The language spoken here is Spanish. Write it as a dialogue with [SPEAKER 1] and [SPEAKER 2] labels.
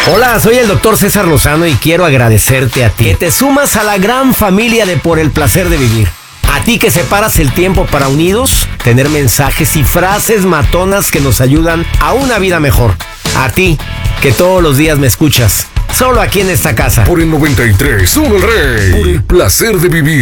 [SPEAKER 1] Hola, soy el doctor César Lozano y quiero agradecerte a ti que te sumas a la gran familia de Por el Placer de Vivir. A ti que separas el tiempo para unidos tener mensajes y frases matonas que nos ayudan a una vida mejor. A ti que todos los días me escuchas, solo aquí en esta casa.
[SPEAKER 2] Por el 93, solo el rey. Por el placer de vivir.